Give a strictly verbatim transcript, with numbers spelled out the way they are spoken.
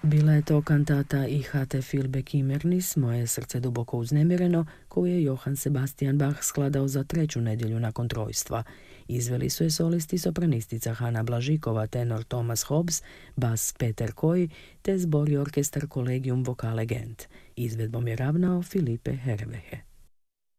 Bila je to kantata Ich hatte viel Bekimmernis, Moje srce duboko uznemireno, koju je Johann Sebastian Bach skladao za treću nedjelju nakon trojstva. Izveli su je solisti sopranistica Hanna Blažikova, tenor Thomas Hobbs, bas Peter Koi, te zbor i orkestar Collegium Vocale Gent. Izvedbom je ravnao Filipe Hervehe.